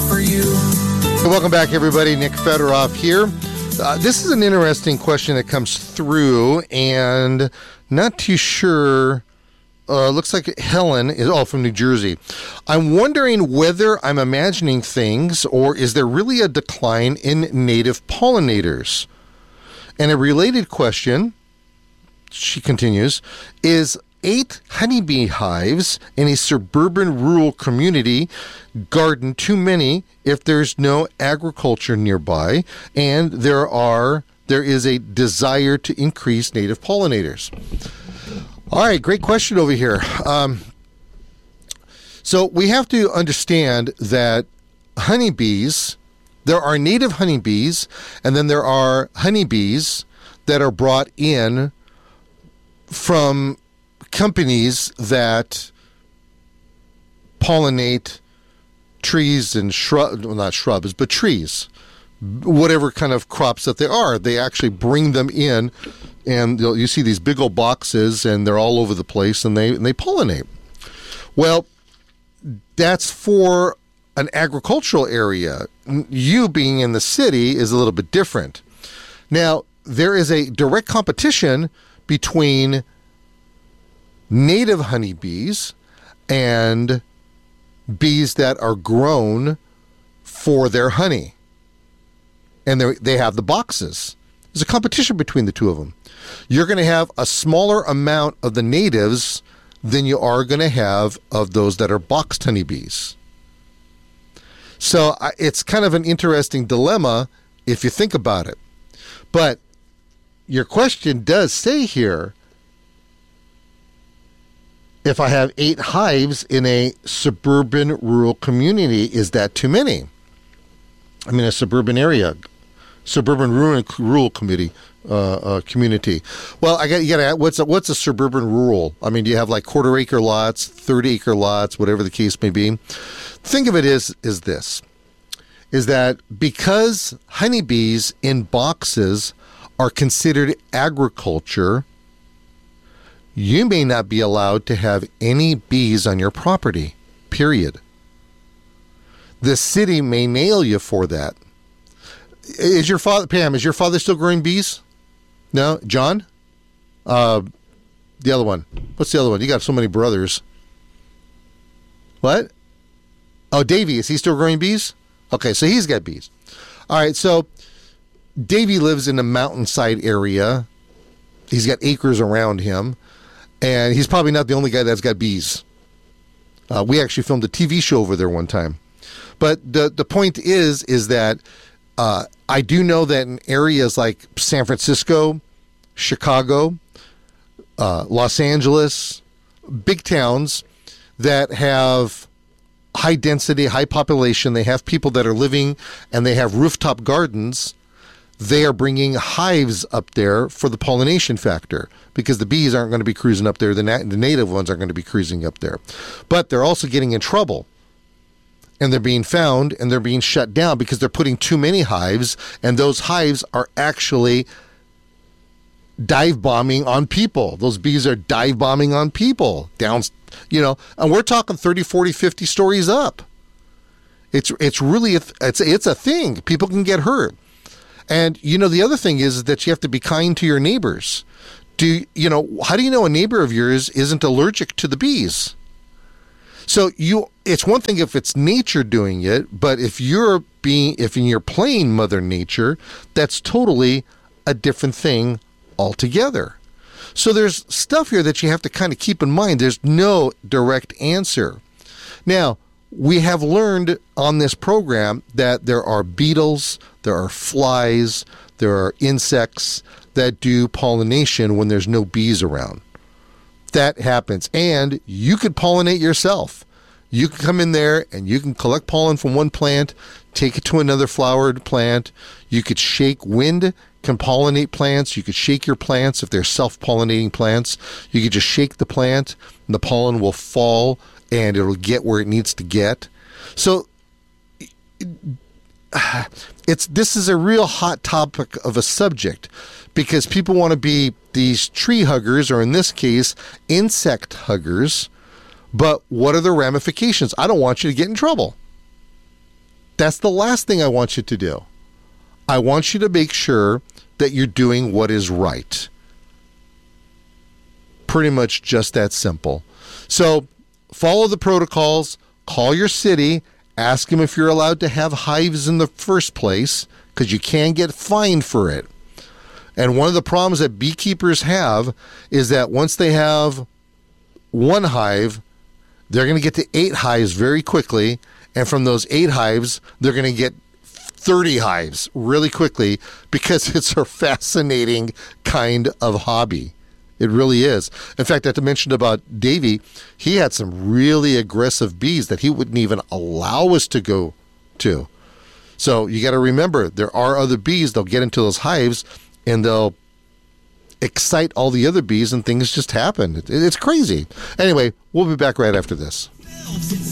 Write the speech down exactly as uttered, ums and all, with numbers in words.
for you. Welcome back, everybody. Nick Fedoroff here. Uh, this is an interesting question that comes through, and not too sure. Uh, looks like Helen is all from New Jersey. I'm wondering whether I'm imagining things, or is there really a decline in native pollinators? And a related question, she continues, is eight honeybee hives in a suburban rural community garden too many if there's no agriculture nearby and there are there is a desire to increase native pollinators? All right, great question over here. Um, so we have to understand that honeybees, there are native honeybees, and then there are honeybees that are brought in from companies that pollinate trees and shrubs, well, not shrubs, but trees, whatever kind of crops that they are. They actually bring them in, and you see these big old boxes, and they're all over the place, and they and they pollinate. Well, that's for an agricultural area. You being in the city is a little bit different. Now, there is a direct competition between native honeybees and bees that are grown for their honey. And they have the boxes. There's a competition between the two of them. You're going to have a smaller amount of the natives than you are going to have of those that are boxed honeybees. So it's kind of an interesting dilemma if you think about it. But your question does say here, if I have eight hives in a suburban rural community, is that too many? I mean, a suburban area, suburban rural rural community, uh, uh, community. Well, I got you. Got to. What's a, what's a suburban rural? I mean, do you have like quarter acre lots, thirty acre lots, whatever the case may be? Think of it as is this: is that because honeybees in boxes are considered agriculture, you may not be allowed to have any bees on your property, period. The city may nail you for that. Is your father, Pam, is your father still growing bees? No? John? Uh, the other one. What's the other one? You got so many brothers. What? Oh, Davey, is he still growing bees? Okay, so he's got bees. All right, so Davey lives in a mountainside area. He's got acres around him. And he's probably not the only guy that's got bees. Uh, we actually filmed a T V show over there one time. But the the point is, is that uh, I do know that in areas like San Francisco, Chicago, uh, Los Angeles, big towns that have high density, high population, they have people that are living and they have rooftop gardens, they are bringing hives up there for the pollination factor because the bees aren't going to be cruising up there. The, na- the native ones aren't going to be cruising up there. But they're also getting in trouble. And they're being found and they're being shut down because they're putting too many hives. And those hives are actually dive bombing on people. Those bees are dive bombing on people down, you know, and we're talking thirty, forty, fifty stories up. It's, it's really, a, it's, it's a thing. People can get hurt. And, you know, the other thing is that you have to be kind to your neighbors. Do you know, how do you know a neighbor of yours isn't allergic to the bees? So you, it's one thing if it's nature doing it, but if you're being, if you're playing Mother Nature, that's totally a different thing altogether. So there's stuff here that you have to kind of keep in mind. There's no direct answer. Now, we have learned on this program that there are beetles, there are flies, there are insects that do pollination when there's no bees around. That happens. And you could pollinate yourself. You can come in there and you can collect pollen from one plant, take it to another flowered plant. You could shake wind, can pollinate plants. You could shake your plants if they're self-pollinating plants. You could just shake the plant and the pollen will fall and it'll get where it needs to get. So it's this is a real hot topic of a subject because people want to be these tree huggers, or in this case, insect huggers. But what are the ramifications? I don't want you to get in trouble. That's the last thing I want you to do. I want you to make sure that you're doing what is right. Pretty much just that simple. So follow the protocols, call your city, ask them if you're allowed to have hives in the first place, because you can get fined for it. And one of the problems that beekeepers have is that once they have one hive, they're going to get to eight hives very quickly. And from those eight hives, they're going to get thirty hives really quickly, because it's a fascinating kind of hobby. It really is. In fact, I had to mention about Davey, he had some really aggressive bees that he wouldn't even allow us to go to. So you got to remember, there are other bees. They'll get into those hives and they'll excite all the other bees, and things just happen. It, it's crazy. Anyway, we'll be back right after this.